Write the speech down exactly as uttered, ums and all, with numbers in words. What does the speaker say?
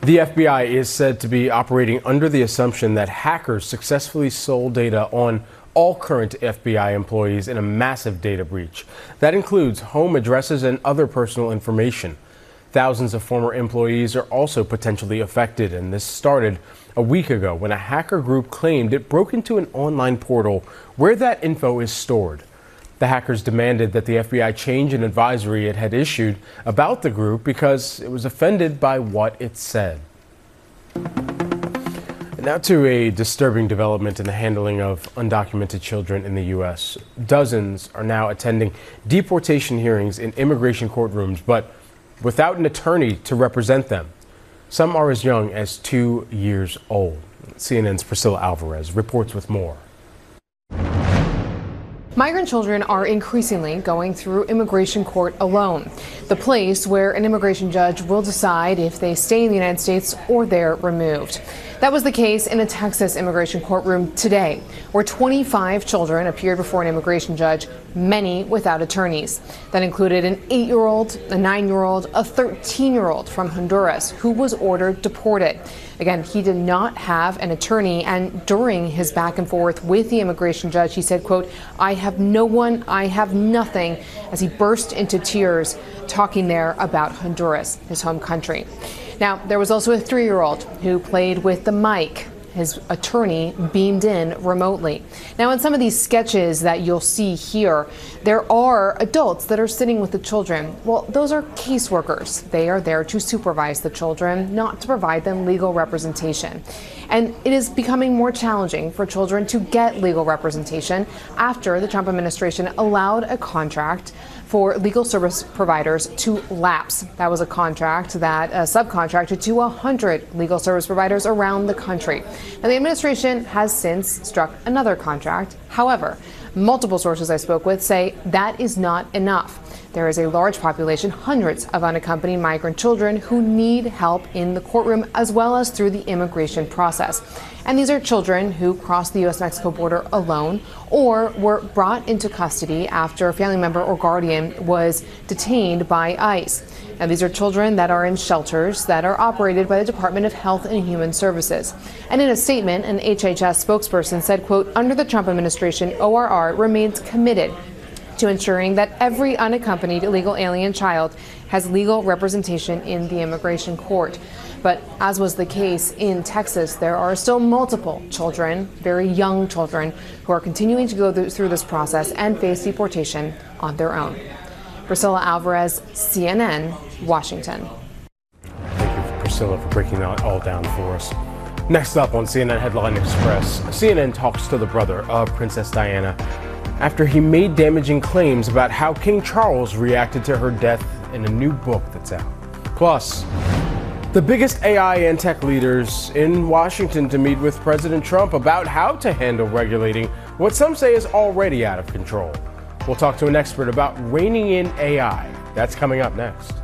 The F B I is said to be operating under the assumption that hackers successfully sold data on all current F B I employees in a massive data breach. That includes home addresses and other personal information. Thousands of former employees are also potentially affected, and this started a week ago when a hacker group claimed it broke into an online portal where that info is stored. The hackers demanded that the F B I change an advisory it had issued about the group because it was offended by what it said. Now to a disturbing development in the handling of undocumented children in the U S. Dozens are now attending deportation hearings in immigration courtrooms, but without an attorney to represent them. Some are as young as two years old. C N N's Priscilla Alvarez reports with more. Migrant children are increasingly going through immigration court alone, the place where an immigration judge will decide if they stay in the United States or they're removed. That was the case in a Texas immigration courtroom today, where twenty-five children appeared before an immigration judge, many without attorneys. That included an eight-year-old, a nine-year-old, a thirteen-year-old from Honduras who was ordered deported. Again, he did not have an attorney, and during his back and forth with the immigration judge, he said, quote, "I have no one, I have nothing," as he burst into tears talking there about Honduras, his home country. Now, there was also a three-year-old who played with the mic. His attorney beamed in remotely. Now, in some of these sketches that you'll see here, there are adults that are sitting with the children. Well, those are caseworkers. They are there to supervise the children, not to provide them legal representation. And it is becoming more challenging for children to get legal representation after the Trump administration allowed a contract for legal service providers to lapse. That was a contract that uh, subcontracted to one hundred legal service providers around the country. Now, the administration has since struck another contract. However, multiple sources I spoke with say that is not enough. There is a large population, hundreds of unaccompanied migrant children who need help in the courtroom as well as through the immigration process. And these are children who crossed the U S Mexico border alone or were brought into custody after a family member or guardian was detained by ICE. Now, these are children that are in shelters that are operated by the Department of Health and Human Services. And in a statement, an H H S spokesperson said, quote, "Under the Trump administration, O R R remains committed to ensuring that every unaccompanied illegal alien child has legal representation in the immigration court." But as was the case in Texas, there are still multiple children, very young children, who are continuing to go through this process and face deportation on their own. Priscilla Alvarez, C N N, Washington. Thank you, Priscilla, for breaking that all down for us. Next up on C N N Headline Express, C N N talks to the brother of Princess Diana after he made damaging claims about how King Charles reacted to her death in a new book that's out. Plus, the biggest A I and tech leaders in Washington to meet with President Trump about how to handle regulating what some say is already out of control. We'll talk to an expert about reining in A I. That's coming up next.